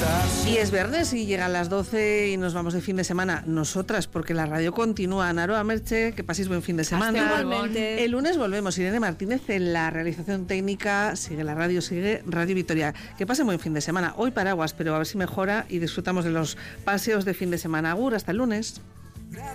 Y es viernes y llegan las 12 y nos vamos de fin de semana. Nosotras, porque la radio continúa. Naroa Merche, que paséis buen fin de semana. Igualmente. El lunes volvemos. Irene Martínez en la realización técnica. Sigue la radio, sigue Radio Vitoria. Que pasen buen fin de semana. Hoy paraguas, pero a ver si mejora y disfrutamos de los paseos de fin de semana. Agur, hasta el lunes.